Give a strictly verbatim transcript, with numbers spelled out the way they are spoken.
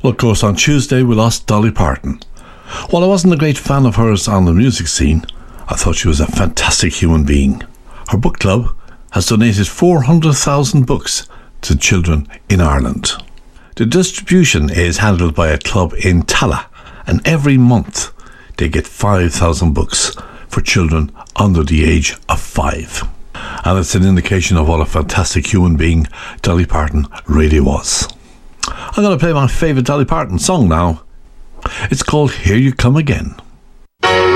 Well, of course, on Tuesday we lost Dolly Parton. While I wasn't a great fan of hers on the music scene, I thought she was a fantastic human being. Her book club has donated four hundred thousand books to children in Ireland. The distribution is handled by a club in Tala, and every month they get five thousand books for children under the age of five. And it's an indication of what a fantastic human being Dolly Parton really was. I'm going to play my favourite Dolly Parton song now. It's called Here You Come Again.